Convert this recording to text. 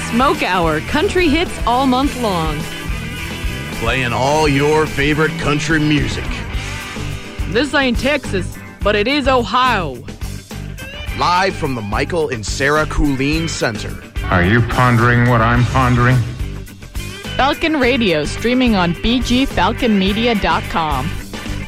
Smoke Hour, country hits all month long. Playing all your favorite country music. This ain't Texas, but it is Ohio. Live from the Michael and Sarah Coolene Center. Are you pondering what I'm pondering? Falcon Radio, streaming on bgfalconmedia.com.